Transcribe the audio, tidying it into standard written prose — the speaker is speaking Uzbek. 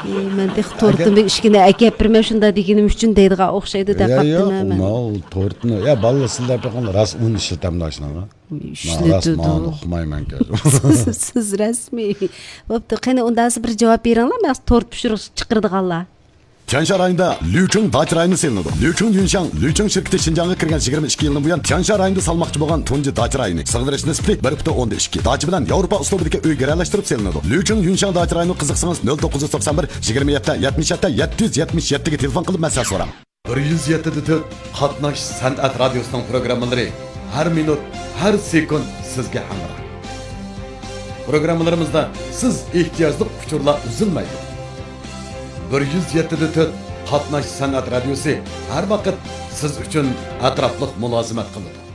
Men de tortni bir ishkini akab birman shunda deganim uchun deydigan o'xshaydi deb qapdim men. Ya, tortni ya ballasizlar bilan ras un ishlatamdashnaga. Ishlatdim. Uqmayman ki. Siz rasmiy. Bo'pti, qani undasi bir javob beringlar, men tort pishirish chiqirdiganlar. Tiansha rayonida Lücheng Dach rayoni selinadi. Lücheng Yunshan Lücheng shirkati Xinjiangga kirgan 22 yildan buyon Tiansha rayonida salmoqchi bo'lgan tunji Dach rayoni. Sig'dirish nisbati 1.2. Dach bilan Yevropa uslubidagi uy garalashtirib selinadi. Lücheng Yunshan Dach rayoni qiziqsangiz 0991 27 77 777 ga telefon qilib maslahat so'rang. 107.4 Qatnash san'at radiosining programmalari har minut, har sekund sizga hamroh. Programmalarimizda siz ehtiyojli uchurlar uzilmaydi. 107.4 Qatnash san'at radiosi har vaqt siz uchun atrofliq mulozimat qiladi.